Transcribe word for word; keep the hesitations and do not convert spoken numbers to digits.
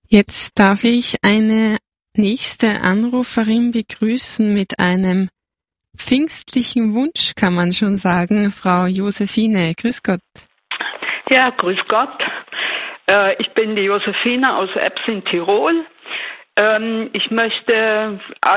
Jetzt darf ich eine nächste Anruferin begrüßen mit einem pfingstlichen Wunsch, kann man schon sagen, Frau Josephine. Grüß Gott. Ja, grüß Gott. Äh, ich bin die Josephine aus Ebbs in Tirol. Ähm, ich möchte